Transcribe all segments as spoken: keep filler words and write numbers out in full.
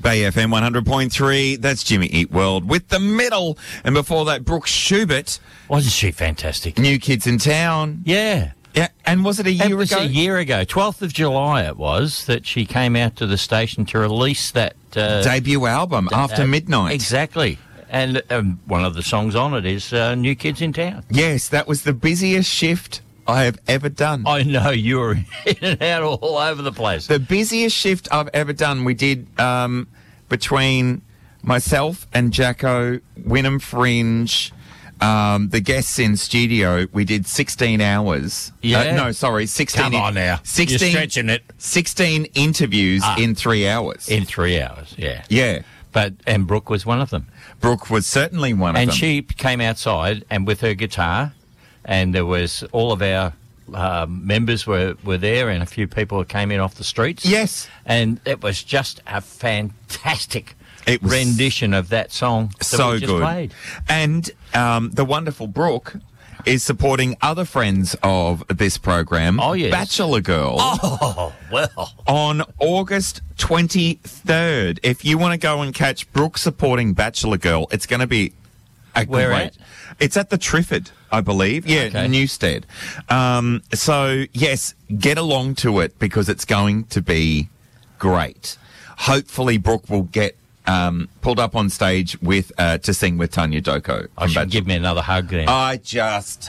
Bay F M one hundred point three, that's Jimmy Eat World with The Middle. And before that, Brooke Schubert. Wasn't she fantastic? New Kids in Town. Yeah. Yeah, and was it a year it was ago? a year ago. twelfth of July it was that she came out to the station to release that... Uh, debut album, uh, After Midnight. Exactly. And um, one of the songs on it is uh, New Kids in Town. Yes, that was the busiest shift I have ever done. I know, you were in and out all over the place. The busiest shift I've ever done. We did um, between myself and Jacko, Wynnum Fringe, um, the guests in studio, we did sixteen hours. Yeah. Uh, no, sorry, sixteen. Come on now. sixteen, You're stretching it. sixteen interviews Ah. in three hours. In three hours, yeah. yeah. But and Brooke was one of them. Brooke was certainly one of And them. she came outside and with her guitar, and there was all of our uh, members were, were there, and a few people that came in off the streets. Yes. And it was just a fantastic It was rendition of that song that so we just good. played. And um, the wonderful Brooke is supporting other friends of this program, Oh, yes. Bachelor Girl, Oh, well. on August twenty-third. If you want to go and catch Brooke supporting Bachelor Girl, it's going to be a Where great. at? It's at the Triffid, I believe. Yeah, Okay. Newstead. Um, so, yes, get along to it because it's going to be great. Hopefully, Brooke will get um, pulled up on stage with uh, to sing with Tanya Doko. I should give me another hug then. I just...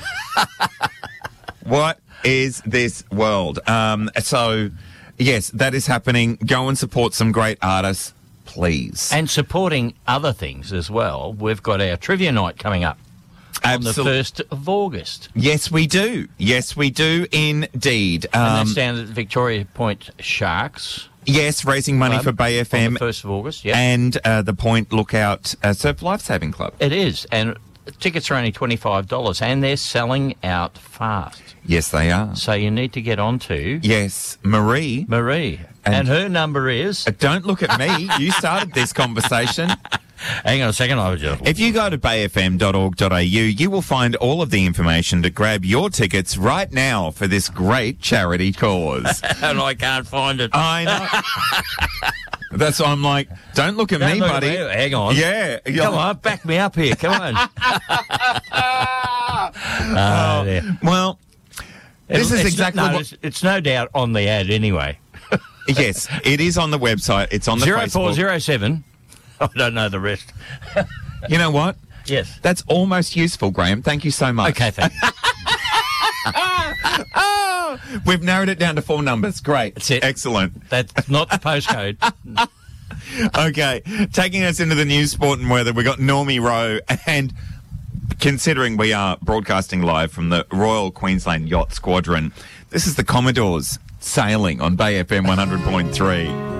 What is this world? Um, so, yes, that is happening. Go and support some great artists, please. And supporting other things as well. We've got our trivia night coming up on the Absol- first of August. Yes, we do. Yes, we do indeed. And Um, that's down at Victoria Point Sharks. yes, raising money Club for Bay F on M the first of August, yeah. and uh, the Point Lookout uh, Surf Lifesaving Club. It is. And tickets are only twenty-five dollars and they're selling out fast. Yes, they are. So you need to get on to Yes, Marie. Marie. And- And, her number is... Uh, don't look at me. You started this conversation. Hang on a second. I was just... If you go to bay f m dot org dot a u, you will find all of the information to grab your tickets right now for this great charity cause. and I can't find it. I know. That's why I'm like, don't look at Don't me, look at buddy. me. Hang on. Yeah. Come on, back me up here. Come on. Ah, there. Well, this It's- is it's exactly no, what... It's, it's no doubt on the ad anyway. Yes, it is on the website. It's on the Zero Facebook. four zero seven. I don't know the rest. You know what? Yes. That's almost useful, Graham. Thank you so much. Okay, thank you. Oh, we've narrowed it down to four numbers. Great. That's it. Excellent. That's not the postcode. Okay, taking us into the news, sport and weather, we got Normie Rowe, and considering we are broadcasting live from the Royal Queensland Yacht Squadron, this is the Commodores sailing on Bay F M one hundred point three.